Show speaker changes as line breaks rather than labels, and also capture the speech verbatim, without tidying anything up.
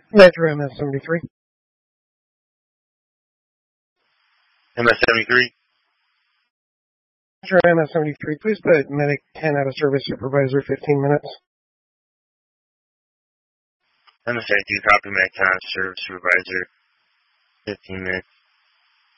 Metro M S seventy-three.
M S seventy-three.
Metro M S seventy-three, please put Medic ten out of service, supervisor fifteen minutes.
M S seventy-three, copy, Medic ten out of service, supervisor fifteen minutes.